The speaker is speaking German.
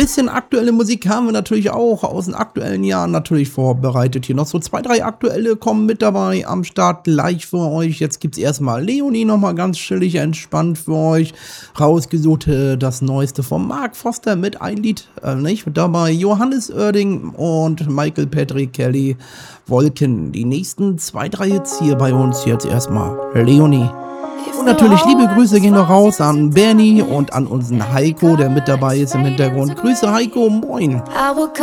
bisschen aktuelle Musik haben wir natürlich auch aus den aktuellen Jahren natürlich vorbereitet. Hier noch so 2, 3 aktuelle kommen mit dabei am Start gleich für euch. Jetzt gibt's erstmal Leonie nochmal ganz chillig, entspannt für euch. Rausgesucht das Neueste von Mark Foster mit ein Lied, nicht? Mit dabei Johannes Oerding und Michael Patrick Kelly, Wolken. Die nächsten 2, 3 jetzt hier bei uns. Jetzt erstmal Leonie. Und natürlich liebe Grüße gehen noch raus an Bernie und an unseren Heiko, der mit dabei ist im Hintergrund. Grüße Heiko, moin.